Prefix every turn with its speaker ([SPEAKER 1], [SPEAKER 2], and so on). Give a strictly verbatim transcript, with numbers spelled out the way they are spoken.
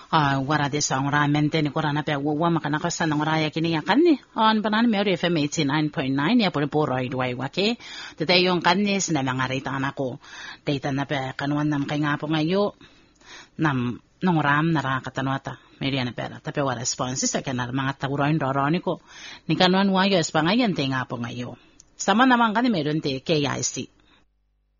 [SPEAKER 1] ah wara de sa ngora mente ni korana pe wa makana ka sa ngora ya kini ya kanni on banan Mary F M eighty-nine point nine ya por por oi dwai wake tete yung kanni sina mga rita anako data na pe kanuan nam kay nga po ngayo nam nongram nara katanwata Mary na pera tape wa responses sa kanal mga taguroin doroni ko ni kanuan wa yo espangayan te nga po ngayo sama naman kani meron te K I C